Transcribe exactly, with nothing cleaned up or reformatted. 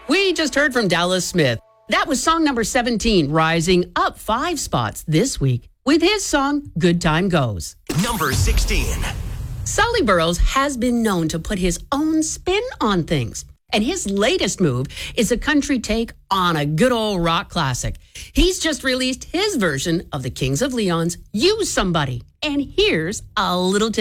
We just heard from Dallas Smith. That was song number seventeen, rising up five spots this week with his song, Good Time Goes. Number sixteen. Sully Burrows has been known to put his own spin on things. And his latest move is a country take on a good old rock classic. He's just released his version of the Kings of Leon's Use Somebody. And here's a little tip.